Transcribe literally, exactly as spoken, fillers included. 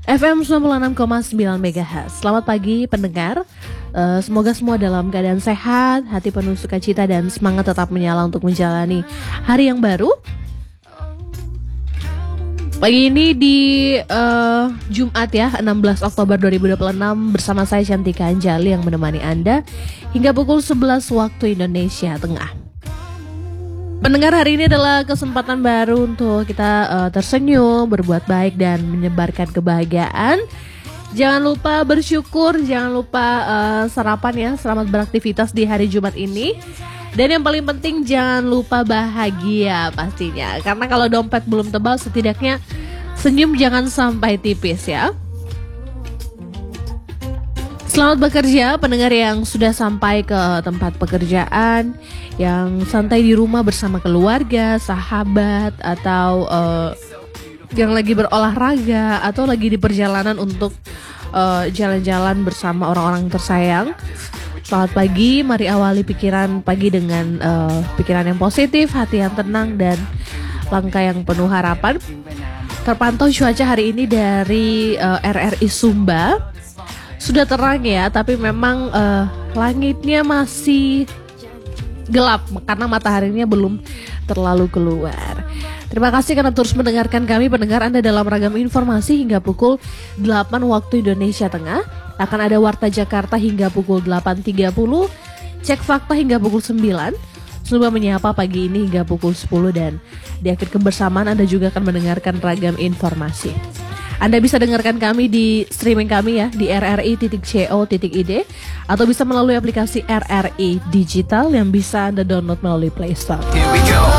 F M sembilan puluh enam koma sembilan MHz. Selamat pagi pendengar. Uh, semoga semua dalam keadaan sehat, hati penuh sukacita dan semangat tetap menyala untuk menjalani hari yang baru. Pagi ini di uh, Jumat ya, enam belas Oktober dua ribu dua puluh enam bersama saya Cantika Anjali yang menemani Anda hingga pukul sebelas waktu Indonesia Tengah. Pendengar, hari ini adalah kesempatan baru untuk kita uh, tersenyum, berbuat baik dan menyebarkan kebahagiaan. Jangan lupa bersyukur, jangan lupa uh, sarapan ya, selamat beraktivitas di hari Jumat ini. Dan yang paling penting jangan lupa bahagia pastinya. Karena kalau dompet belum tebal, setidaknya senyum jangan sampai tipis ya. Selamat bekerja pendengar yang sudah sampai ke tempat pekerjaan, yang santai di rumah bersama keluarga, sahabat, atau uh, yang lagi berolahraga atau lagi di perjalanan untuk uh, jalan-jalan bersama orang-orang tersayang. Selamat pagi, mari awali pikiran pagi dengan uh, pikiran yang positif, hati yang tenang, dan langkah yang penuh harapan. Terpantau cuaca hari ini dari uh, R R I Sumba. Sudah terang ya, tapi memang uh, langitnya masih gelap karena mataharinya belum terlalu keluar. Terima kasih karena terus mendengarkan kami pendengar Anda dalam ragam informasi hingga pukul delapan waktu Indonesia Tengah. Akan ada Warta Jakarta hingga pukul delapan tiga puluh, Cek Fakta hingga pukul sembilan, Sumba Menyapa pagi ini hingga pukul sepuluh, dan di akhir kebersamaan Anda juga akan mendengarkan ragam informasi. Anda bisa dengarkan kami di streaming kami ya di r r i titik co titik i d atau bisa melalui aplikasi R R I Digital yang bisa Anda download melalui Play Store.